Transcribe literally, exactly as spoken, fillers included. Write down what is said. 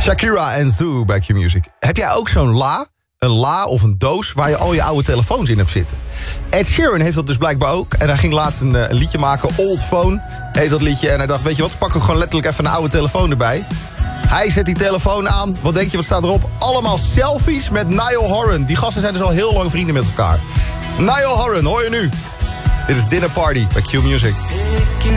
Shakira en Zoo bij Q Music. Heb jij ook zo'n la, een la of een doos waar je al je oude telefoons in hebt zitten? Ed Sheeran heeft dat dus blijkbaar ook. En hij ging laatst een, een liedje maken, Old Phone heet dat liedje. En hij dacht, weet je wat, pak er gewoon letterlijk even een oude telefoon erbij. Hij zet die telefoon aan. Wat denk je, wat staat erop? Allemaal selfies met Niall Horan. Die gasten zijn dus al heel lang vrienden met elkaar. Niall Horan, hoor je nu. Dit is Dinner Party bij Q Music.